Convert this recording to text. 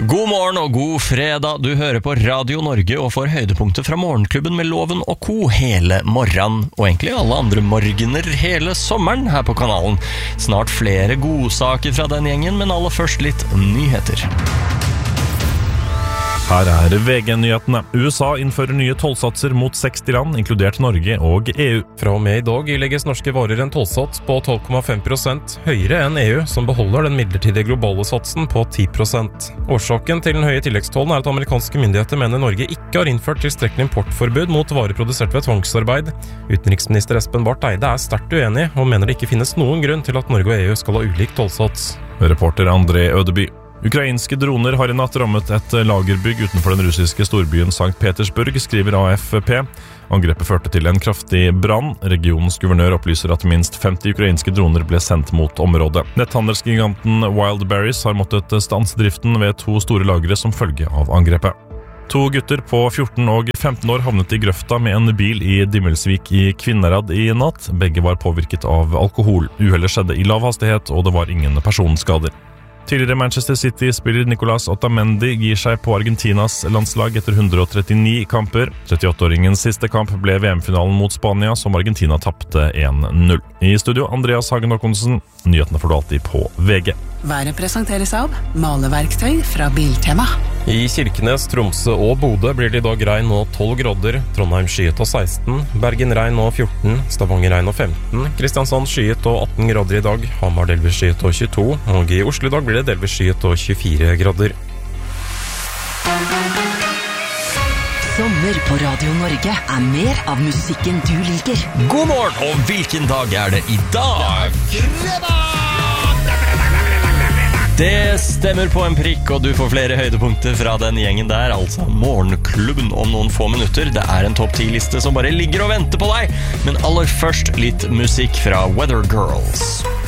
God morgen og god fredag. Du hører på Radio Norge og får høydepunkter fra Morgenklubben med Loven og Co. hele morgenen, og egentlig alle andre morgener hele sommeren her på kanalen. Snart flere godsaker fra den gjengen, men aller først litt nyheter. Her VG-nyhetene. USA innfører nye tollsatser mot 60 land, inkludert Norge og EU. Fra og med i dag ilegges norske varer en tollsats på 12,5%, høyere enn EU, som beholder den midlertidige globale satsen på 10%. Årsaken til den høye tilleggstollen at amerikanske myndigheter mener Norge ikke har innført tilstrekkelig importforbud mot varer produsert ved tvangsarbeid. Utenriksminister Espen Barth Eide sterkt uenig, og mener det ikke finnes noen grunn til at Norge og EU skal ha ulik tollsats. Reporter André Ødeby. Ukrainske droner har i natt rammet et lagerbygg utenfor den russiske storbyen Sankt Petersburg, skriver AFP. Angrepet førte til en kraftig brann. Regionens guvernør opplyser at minst 50 ukrainske droner ble sendt mot området. Netthandelsgiganten Wildberries har måttet stanse driften ved 2 store lagre som følge av angrepet. 2 gutter på 14 og 15 år havnet i grøfta med en bil i Dimmelsvik i Kvinnherad i natt. Begge var påvirket av alkohol. Uhellet skjedde i lav hastighet, og det var ingen personskader. Tidligere Manchester City-spiller Nicolas Otamendi gir seg på Argentinas landslag etter 139 kamper. 38-åringens siste kamp ble VM-finalen mot Spania, som Argentina tappte 1-0. I studio, Andreas Hagen Håkonsen. Nyhetene får du alltid på VG. Været presenteres av maleverktøy fra Biltema. I Kirkenes, Tromsø og Bodø blir det i dag regn og 12 grader, Trondheim skyet og 16, Bergen regn og 14, Stavanger regn og 15, Kristiansand skyet og 18 grader i dag, Hamar delvis skyet og 22, og i Oslo i dag blir det delvis skyet og 24 grader. Sommer på Radio Norge mer av musikken du liker. God morgen, og hvilken dag det i dag? Det stemmer på en prikk, og du får flere høydepunkter fra den gjengen der, altså Morgenklubben om noen få minutter. Det en topp 10-liste som bare ligger og venter på deg, men aller først litt musikk fra Weather Girls.